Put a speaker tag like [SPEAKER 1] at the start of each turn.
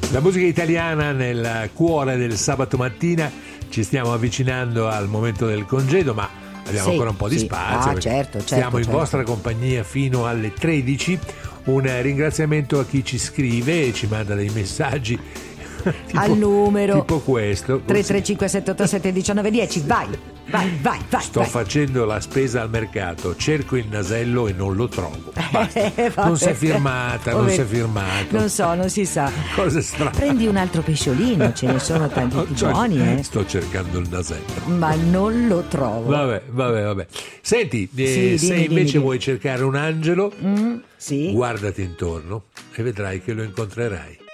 [SPEAKER 1] La musica italiana nel cuore del sabato mattina, ci stiamo avvicinando al momento del congedo, ma abbiamo ancora un po' di spazio.
[SPEAKER 2] Certo,
[SPEAKER 1] siamo in vostra compagnia fino alle 13. Un ringraziamento a chi ci scrive e ci manda dei messaggi
[SPEAKER 2] al numero
[SPEAKER 1] tipo questo
[SPEAKER 2] 335-787-1910. Vai.
[SPEAKER 1] Sto facendo la spesa al mercato, cerco il nasello e non lo trovo. Non si è firmata.
[SPEAKER 2] Non so, non si sa.
[SPEAKER 1] Cosa strana.
[SPEAKER 2] Prendi un altro pesciolino, ce ne sono tanti buoni.
[SPEAKER 1] Sto cercando il nasello,
[SPEAKER 2] ma non lo trovo.
[SPEAKER 1] Vabbè. Senti, se invece vuoi cercare un angelo,
[SPEAKER 2] sì,
[SPEAKER 1] guardati intorno e vedrai che lo incontrerai.